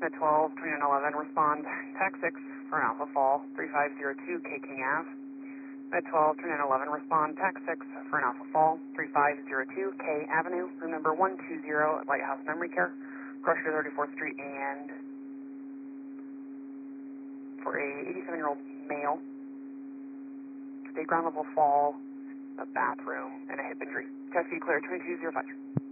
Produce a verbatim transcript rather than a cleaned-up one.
Med twelve, twenty-nine eleven, respond tax six for an Alpha Fall, three five zero two K King Ave. Med twelve, twenty-nine eleven, respond tax six for an Alpha Fall, three five zero two K Avenue, room number one two zero at Lighthouse Memory Care, Crusher thirty-fourth Street, and for a eighty-seven-year-old male, state ground level fall, a bathroom, and a hip injury. Test view clear, twenty-two oh five.